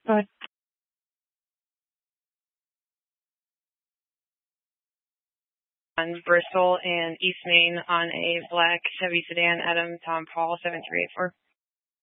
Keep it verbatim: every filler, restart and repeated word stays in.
Go ahead. On Bristol and East Main on a black Chevy sedan, Adam Tom Paul seven three eight four.